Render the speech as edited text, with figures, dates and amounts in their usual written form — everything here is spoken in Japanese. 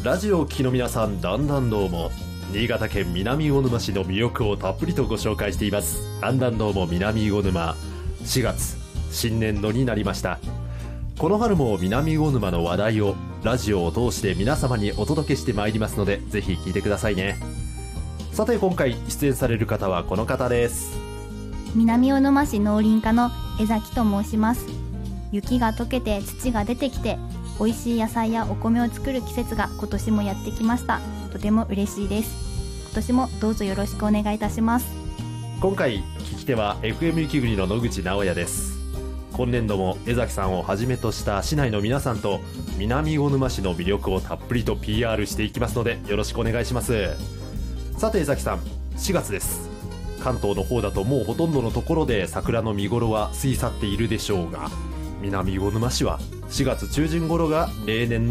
ラジオを聴きの皆さん、だんだんどうも。新潟県南魚沼市の魅力をたっぷりとご紹介しています。だんだんどうも南魚沼。4月、新年度になりました。この春も南魚沼の話題をラジオを通して皆様にお届けしてまいりますので、ぜひ聞いてくださいね。さて今回出演される方はこの方です。 南魚沼市農林課の江崎と申します。雪が溶けて土が出てきて、美味しい野菜やお米を作る季節が今年もやってきました。とても嬉しいです。今年もどうぞよろしくお願いいたします。 今回聞き手は FM 雪国の野口直也です。今年度も江崎さんをはじめとした市内の皆さんと南魚沼市の魅力をたっぷりと PR していきますので、よろしくお願いします。さて江崎さん、4月です。関東の方だともうほとんどのところで桜の見頃は過ぎ去っているでしょうが、南魚沼市は4月中旬頃が例年の